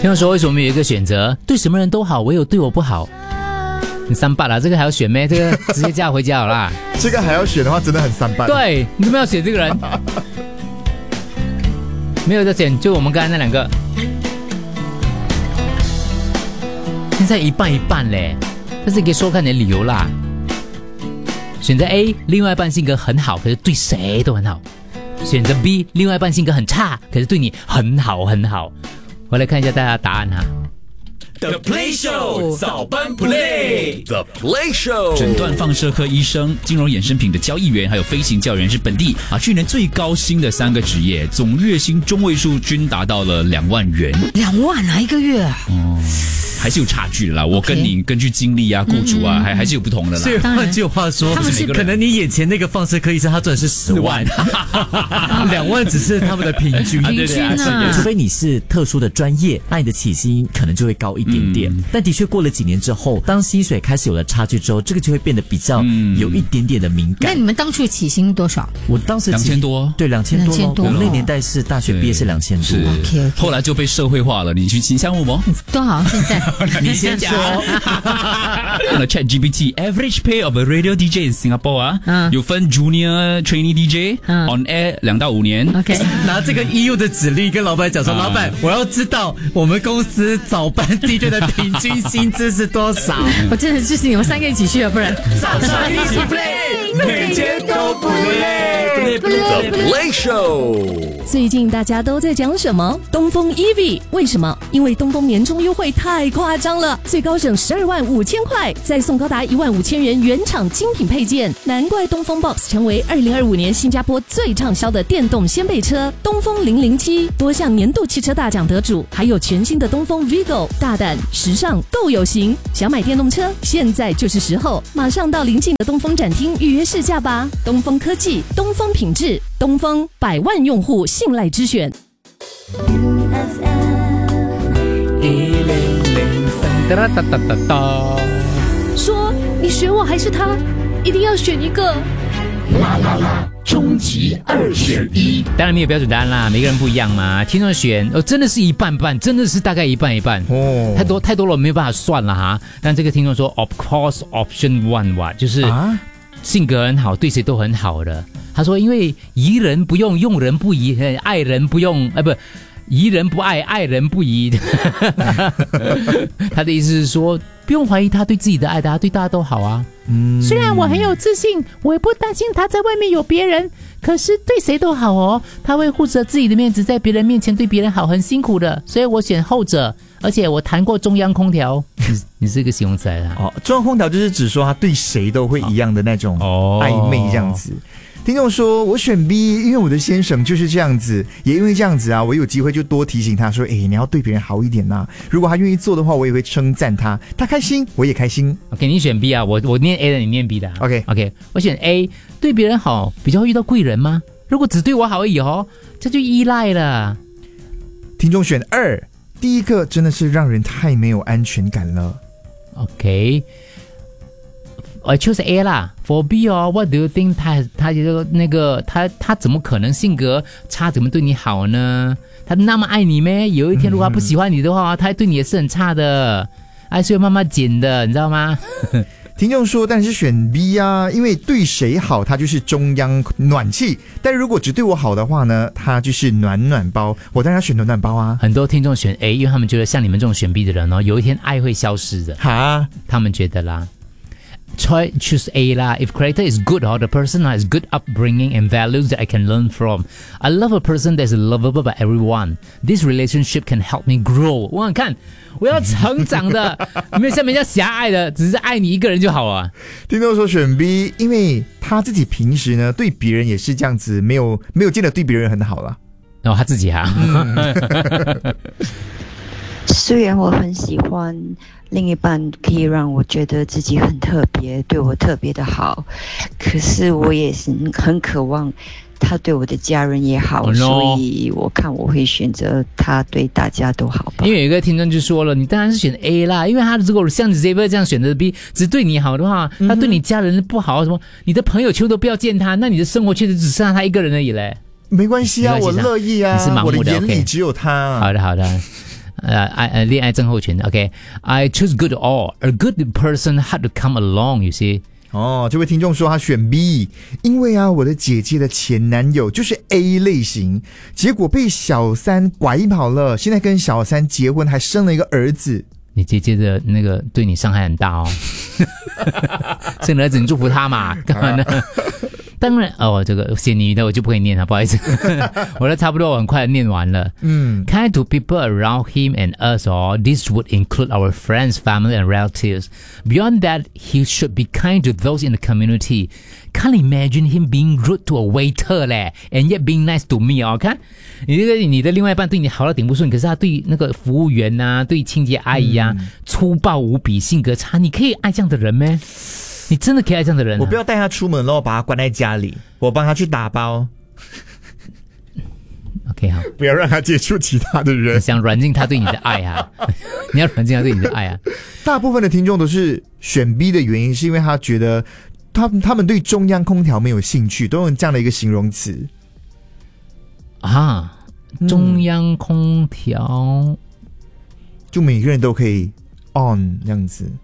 听说为什么有一个选择，对什么人都好，唯有对我不好？你3八了，这个还要选咩？这个直接嫁回家好啦。 这个还要选的话，真的很3八。 对，你怎么要选这个人？没有得选，就我们刚才那2个。现在一半一半嘞，但是可以说看你的理由啦。选择 A， 另外一半性格很好，可是对谁都很好。选择 B， 另外一半性格很差，可是对你很好很好。我来看一下大家的答案哈。 The Play Show 早班 Play，The Play Show 诊断放射科医生、金融衍生品的交易员，还有飞行教员是本地去年最高薪的3个职业，总月薪中位数均达到了2万元。 2万啊，一个月啊？ 还是有差距的啦。我跟你根据经历啊、雇主啊，还是有不同的啦。 所以换句话说，可能你眼前那个放射科医生他赚的是10万，2万只是他们的平均。 平均啊， 除非你是特殊的专业，那你的起薪可能就会高一点点。但的确过了几年之后，当薪水开始有了差距之后，这个就会变得比较有一点点的敏感。 那你们当初起薪多少？ 我当时 2000多， 对，2000多。我们那年代是大学毕业是2000多。 OK， 后来就被社会化了。你去请项目吗？ 多好，现在。 你先说。 ChatGPT average pay of a radio DJ in Singapore 有分 Junior Trainee DJ on air 2到5年。 OK， 拿这个 EU 的指令跟老板讲说，老板，我要知道我们公司早班 DJ 的平均薪资是多少。 我真的支持你们3个一起去啊，不然早上一起 play， 每天都不累。 The Play Show。 最近大家都在讲什么？东风 EV， 为什么？因为东风年终优惠太夸张了，最高省12万5千块，再送高达1万5千元原厂精品配件，难怪东风 Box 成为2025年新加坡最畅销的电动掀背车。东风007多项年度汽车大奖得主，还有全新的东风 Vigo， 大胆、时尚、够有型。想买电动车，现在就是时候，马上到邻近的东风展厅预约试驾吧。东风科技，东风品质，东风100万用户信赖之选。说你选我还是他，一定要选一个。 啦啦啦，终极2选1。 当然没有标准答案啦，每个人不一样嘛。听众选真的是一半半，真的是大概一半一半哦，太多了，没有办法算了哈。但这个听众说 ，Of course option 1就是性格很好，对谁都很好的。他说，因为疑人不用，用人不疑，爱人不用，疑人不爱，爱人不疑。他的意思是说，不用怀疑他对自己的爱，他对大家都好啊。虽然我很有自信，我也不担心他在外面有别人，可是对谁都好哦。他会护着自己的面子，在别人面前对别人好，很辛苦的，所以我选后者。而且我谈过中央空调，你是一个形容词来的中央空调就是指说他对谁都会一样的那种暧昧这样子。听众说我选 B， 因为我的先生就是这样子，也因为这样子啊，我有机会就多提醒他说，你要对别人好一点呐。如果他愿意做的话，我也会称赞他，他开心我也开心。 OK， 你选 B 啊，我念 A 的，你念 B 的。OK， 我选 A， 对别人好比较会遇到贵人吗？如果只对我好而已这就依赖了。 听众选2，第一个真的是让人太没有安全感了。 OK。I choose A 啦 ，For B what do you think？ 他怎么可能性格差，怎么对你好呢？他那么爱你咩？有一天如果他不喜欢你的话，他对你也是很差的，爱是会慢慢减的，你知道吗？ 听众说，但是选 B 啊，因为对谁好，他就是中央暖气；但如果只对我好的话呢，他就是暖暖包。我当然选暖暖包啊。 很多听众选 A， 因为他们觉得像你们这种选 B 的人有一天爱会消失的。 哈， 他们觉得啦。Choose A 啦。If character is good the person has good upbringing and values that I can learn from. I love a person that is lovable by everyone. This relationship can help me grow. 我想看，我要成长的，没有像人家狭隘的，只是爱你一个人就好了。 听众说选 B， 因为他自己平时呢对别人也是这样子，没有见得对别人很好了。 他自己虽然我很喜欢另一半可以让我觉得自己很特别，对我特别的好，可是我也是很渴望他对我的家人也好，所以我看我会选择他对大家都好吧。 因为有一个听众就说了，你当然是选 A 啦，因为他如果像 Xavier 这样选择 B， 只对你好的话，他对你家人不好，什么你的朋友全部都不要见他，那你的生活确实只剩下他一个人而已嘞。 没关系啊，我乐意啊， 你是盲目的， 我的眼里只有他。 好的。 恋爱症候群 OK，I choose good all. A good person had to come along, you see. 这位听众说他选 B， 因为啊，我的姐姐的前男友就是 A 类型，结果被小三拐跑了，现在跟小三结婚，还生了一个儿子。 你姐姐的那个对你伤害很大哦，生了儿子你祝福他嘛，干嘛呢？当然这个写你的我就不可以念了，不好意思，我的差不多很快念完了。Kind to people around him and us, this would include our friends, family, and relatives. Beyond that, he should be kind to those in the community. Can't imagine him being rude to a waiter 嘞 ，and yet being nice to me 哦。看你的另外一半对你好到顶不顺，可是他对那个服务员啊，对清洁阿姨啊，粗暴无比，性格差，你可以爱这样的人咩？你真的可以爱这样的人我不要带他出门了，我把他关在家里，我帮他去打包。 OK 好， 不要让他接触其他的人。 你想软禁他对你的爱啊？你要软禁他对你的爱啊？ 大部分的听众都是选 B 的原因，是因为他觉得他们对中央空调没有兴趣，都用这样的一个形容词啊。中央空调， 就每个人都可以 on 这样子。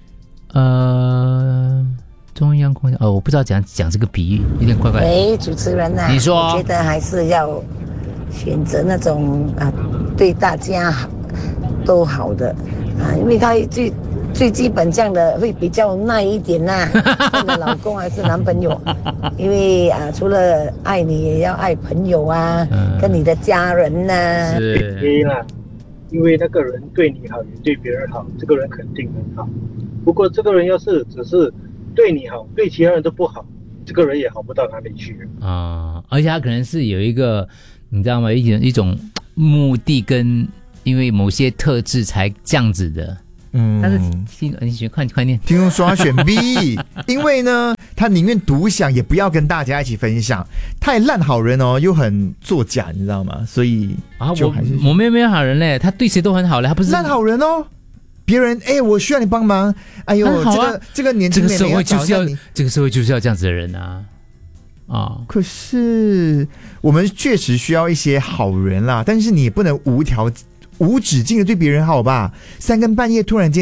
中央空调我不知道讲这个比喻，有点怪怪的。 喂，主持人啊， 你说， 我觉得还是要选择那种对大家都好的因为他最基本这样的会比较耐一点呐，看的老公还是男朋友，因为除了爱你，也要爱朋友啊，跟你的家人呐。 是啦，因为那个人对你好，也对别人好，这个人肯定很好。不过这个人要是只是对你好，对其他人都不好，这个人也好不到哪里去而且他可能是有一个，你知道吗？一种目的跟因为某些特质才这样子的。但是你选快念。 听众说他选 B， 因为呢，他宁愿独享，也不要跟大家一起分享。太烂好人又很作假，你知道吗？所以我没有好人嘞，他对谁都很好嘞，他不是烂好人哦。别人我需要你帮忙，哎呦，这个年轻人， 这个社会就是要这样子的人啊。 可是我们确实需要一些好人啦，但是你也不能无止境的对别人好吧？3更半夜突然间